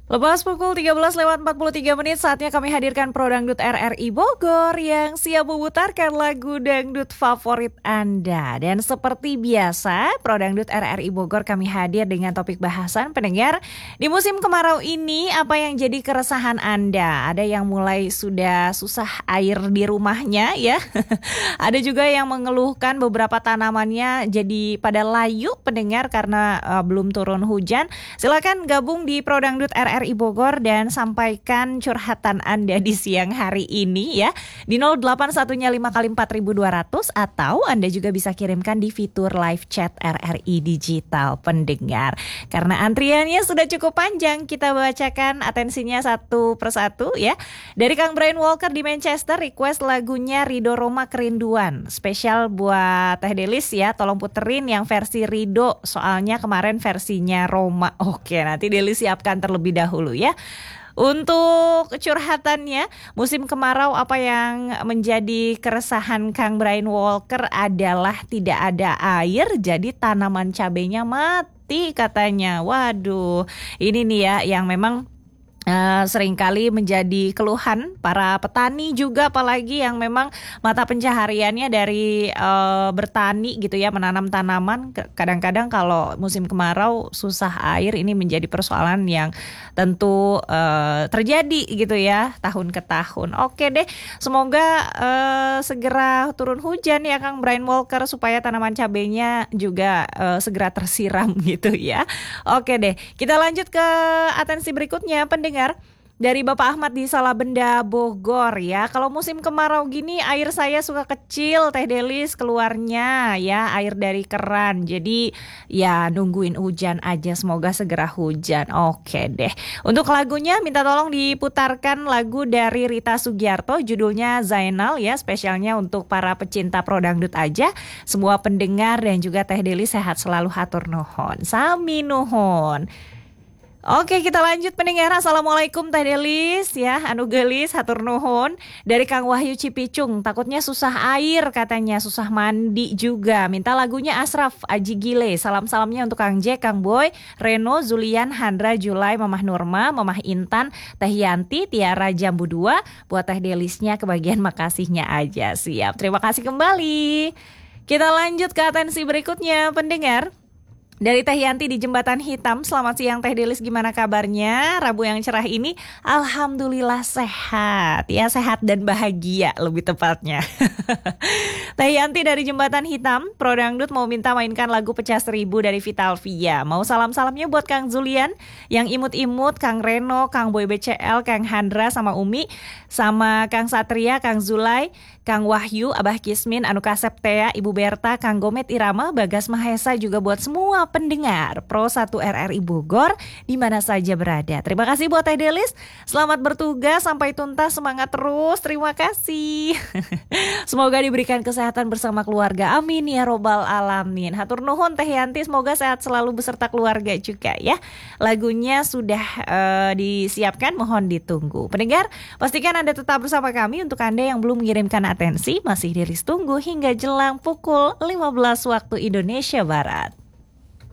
Lepas pukul 13:43, saatnya kami hadirkan Pro Dangdut RRI Bogor yang siap memutarkan lagu dangdut favorit Anda. Dan seperti biasa, Pro Dangdut RRI Bogor kami hadir dengan topik bahasan pendengar. Di musim kemarau ini, apa yang jadi keresahan Anda? Ada yang mulai sudah susah air di rumahnya ya. Ada juga yang mengeluhkan beberapa tanamannya jadi pada layu pendengar karena belum turun hujan. Silakan gabung di Pro Dangdut RRI Bogor dan sampaikan curhatan Anda di siang hari ini ya di 081-5x4200 atau Anda juga bisa kirimkan di fitur live chat RRI Digital pendengar. Karena antriannya sudah cukup panjang, kita bacakan atensinya satu persatu ya. Dari Kang Brian Walker di Manchester request lagunya Ridho Roma Kerinduan. Spesial buat Teh Delis ya, tolong puterin yang versi Ridho soalnya kemarin versinya Roma. Oke, nanti Delis siapkan terlebih dahulu ya. Untuk curhatannya, musim kemarau apa yang menjadi keresahan Kang Brian Walker adalah tidak ada air, jadi tanaman cabenya mati katanya. Waduh, ini nih ya yang memang seringkali menjadi keluhan para petani juga, apalagi yang memang mata pencahariannya dari bertani gitu ya, menanam tanaman. Kadang-kadang kalau musim kemarau susah air, ini menjadi persoalan yang tentu terjadi gitu ya tahun ke tahun. Oke deh, semoga segera turun hujan ya Kang Brian Walker supaya tanaman cabenya juga segera tersiram gitu ya. Oke deh, kita lanjut ke atensi berikutnya pendengar. Dari Bapak Ahmad di Salabenda Bogor ya. Kalau musim kemarau gini air saya suka kecil Teh Delis keluarnya ya, air dari keran. Jadi ya nungguin hujan aja, semoga segera hujan. Oke deh. Untuk lagunya minta tolong diputarkan lagu dari Rita Sugiarto, judulnya Zainal ya, spesialnya untuk para pecinta Pro Dangdut aja. Semua pendengar dan juga Teh Delis sehat selalu, hatur nuhun. Sami nuhun. Oke, kita lanjut pendengar. Assalamualaikum Teh Delis ya, anu gelis hatur nuhun. Dari Kang Wahyu Cipicung, takutnya susah air katanya, susah mandi juga. Minta lagunya Asraf Aji Gile. Salam-salamnya untuk Kang Jack, Kang Boy, Reno, Zulian, Handra, Julai, Mamah Nurma, Mamah Intan, Teh Yanti, Tiara Jambu 2. Buat Teh Delisnya kebagian makasihnya aja. Siap, terima kasih kembali. Kita lanjut ke atensi berikutnya pendengar. Dari Teh Yanti di Jembatan Hitam, selamat siang Teh Delis, gimana kabarnya? Rabu yang cerah ini, alhamdulillah sehat. Ya, sehat dan bahagia lebih tepatnya. Teh Yanti dari Jembatan Hitam, Pro Dangdut mau minta mainkan lagu Pecah Seribu dari Vitalvia. Mau salam-salamnya buat Kang Zulian, yang imut-imut, Kang Reno, Kang Boy BCL, Kang Handra sama Umi, sama Kang Satria, Kang Zulai, Kang Wahyu, Abah Kismin, Anu Kaseptea, Ibu Berta, Kang Gomet Irama, Bagas Mahesa, juga buat semua pendengar Pro 1 RRI Bogor di mana saja berada. Terima kasih buat Teh Delis. Selamat bertugas sampai tuntas, semangat terus. Terima kasih. Semoga diberikan kesehatan bersama keluarga. Amin ya robbal alamin. Hatur nuhun Teh Yanti, semoga sehat selalu beserta keluarga juga ya. Lagunya sudah disiapkan, mohon ditunggu. Pendengar, pastikan Anda tetap bersama kami. Untuk Anda yang belum mengirimkan atensi, masih Delis tunggu hingga jelang pukul 15 waktu Indonesia Barat.